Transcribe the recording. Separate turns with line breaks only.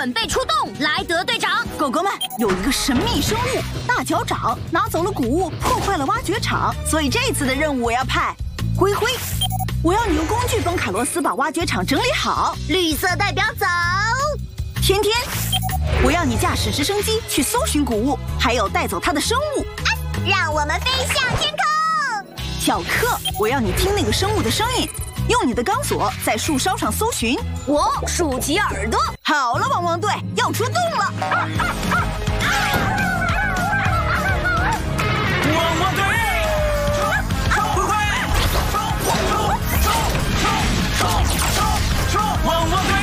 准备出动，莱德队长。
狗狗们，有一个神秘生物大脚掌拿走了谷物，破坏了挖掘场，所以这次的任务我要派灰灰。我要你用工具帮卡洛斯把挖掘场整理好。
绿色代表走。
天天，我要你驾驶直升机去搜寻谷物，还有带走它的生物。
让我们飞向天空。
小克，我要你听那个生物的声音，用你的钢索在树梢上搜寻。
我竖起耳朵。
好了，汪汪队要出动了。
汪汪队，灰灰，汪汪队。